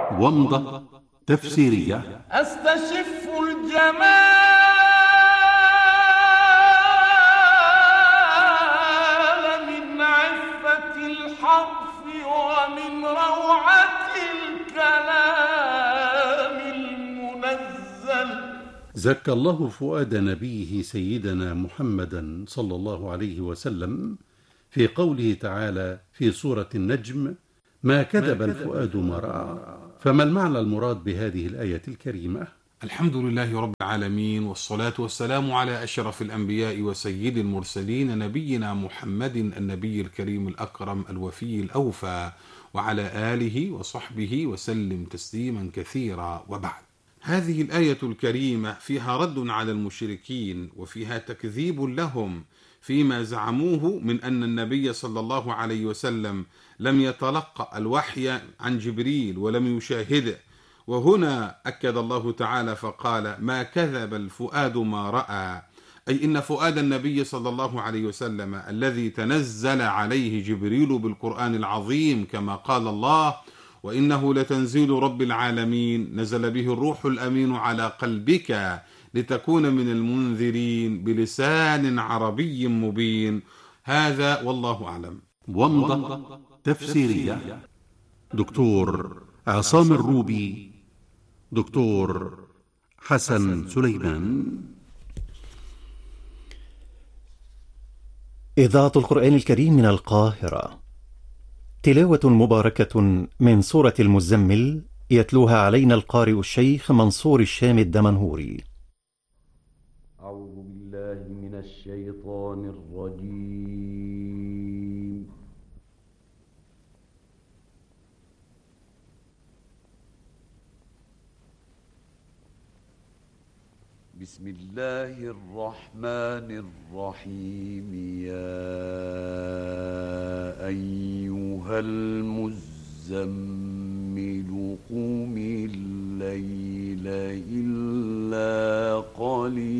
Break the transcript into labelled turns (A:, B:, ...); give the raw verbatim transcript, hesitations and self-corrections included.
A: ومضة تفسيرية.
B: أستشف الجمال من عفة الحرف ومن روعة الكلام المنزل.
A: زكى الله فؤاد نبيه سيدنا محمدا صلى الله عليه وسلم في قوله تعالى في سورة النجم: ما كذب الفؤاد ما رأى. فما المعنى المراد بهذه الآية الكريمة؟
C: الحمد لله رب العالمين، والصلاة والسلام على أشرف الأنبياء وسيد المرسلين، نبينا محمد النبي الكريم الأكرم الوفي الأوفى، وعلى آله وصحبه وسلم تسليما كثيرا. وبعد، هذه الآية الكريمة فيها رد على المشركين، وفيها تكذيب لهم فيما زعموه من أن النبي صلى الله عليه وسلم لم يتلقى الوحي عن جبريل ولم يشاهده. وهنا أكد الله تعالى فقال: ما كذب الفؤاد ما رأى، أي إن فؤاد النبي صلى الله عليه وسلم الذي تنزل عليه جبريل بالقرآن العظيم، كما قال الله: وإنه لتنزيل رب العالمين نزل به الروح الأمين على قلبك لتكون من المنذرين بلسان عربي مبين. هذا والله أعلم.
A: ومضة تفسيرية. دكتور عصام الروبي، دكتور حسن سليمان.
D: إذاعة القرآن الكريم من القاهرة. تلاوة مباركة من سورة المزمل يتلوها علينا القارئ الشيخ منصور الشام الدمنهوري.
E: أعوذ بالله من الشيطان الرجيم. بسم الله الرحمن الرحيم. يا أيها المزمل قم الليل إلا قليلا